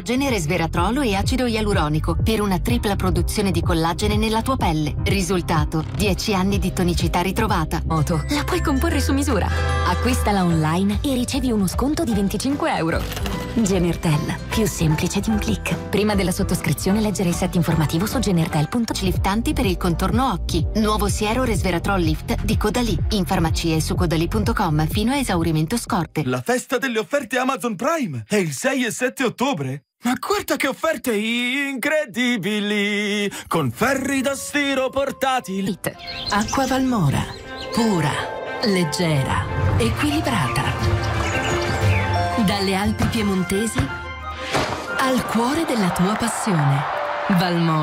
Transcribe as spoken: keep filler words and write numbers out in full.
collagene, resveratrolo e acido ialuronico per una tripla produzione di collagene nella tua pelle. Risultato: dieci anni di tonicità ritrovata. Moto, la puoi comporre su misura. Acquistala online e ricevi uno sconto di venticinque euro. Genertel, più semplice di un click. Prima della sottoscrizione leggere il set informativo su genertel punto com. Liftanti per il contorno occhi. Nuovo siero resveratrol lift di Caudalie. In farmacie e su caudalie punto com fino a esaurimento scorte. La festa delle offerte Amazon Prime è il sei e sette ottobre. Ma guarda che offerte incredibili! Con ferri da stiro portatili. Acqua Valmora. Pura, leggera, equilibrata. Dalle Alpi piemontesi al cuore della tua passione. Valmora.